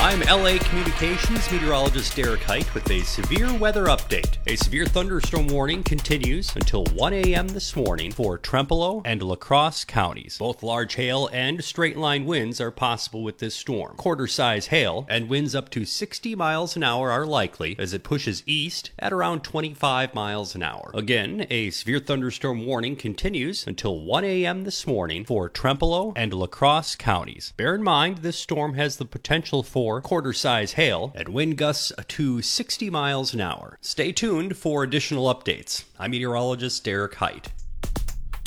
I'm LA Communications meteorologist Derek Height with a severe weather update. A severe thunderstorm warning continues until 1 a.m. this morning for Trempealeau and La Crosse counties. Both large hail and straight-line winds are possible with this storm. Quarter-size hail and winds up to 60 miles an hour are likely as it pushes east at around 25 miles an hour. Again, a severe thunderstorm warning continues until 1 a.m. this morning for Trempealeau and La Crosse counties. Bear in mind, this storm has the potential for quarter-size hail and wind gusts to 60 miles an hour. Stay tuned for additional updates. I'm meteorologist Derek Height.